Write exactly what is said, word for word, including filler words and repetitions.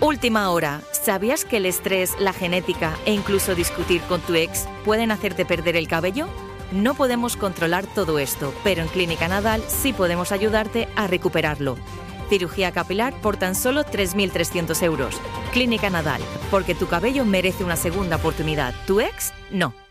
Última hora. ¿Sabías que el estrés, la genética e incluso discutir con tu ex pueden hacerte perder el cabello? No podemos controlar todo esto, pero en Clínica Nadal sí podemos ayudarte a recuperarlo. Cirugía capilar por tan solo tres mil trescientos euros. Clínica Nadal, porque tu cabello merece una segunda oportunidad. Tu ex, no.